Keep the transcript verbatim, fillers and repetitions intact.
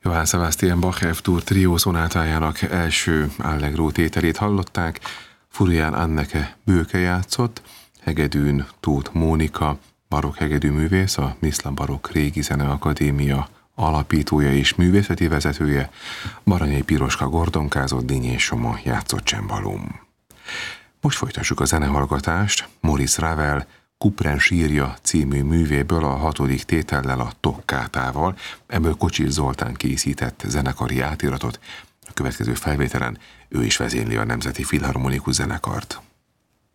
Johann Sebastian Bach F. Dur trió szonátájának első allegro tételét hallották, Florian Anneke Bőke játszott, hegedűn Tóth Mónika, barokk hegedűművész, a Miszla Barokk Régi Zeneakadémia alapítója és művészeti vezetője, Baranyai Piroska gordonkázott, Dinyés Soma játszott csembalón. Most folytassuk a zenehallgatást Maurice Ravel Kupren sírja című művéből a hatodik tétellel, a Toccátával. Ebből Kocsis Zoltán készített zenekari átiratot. A következő felvételen ő is vezényli a Nemzeti Filharmonikus Zenekart.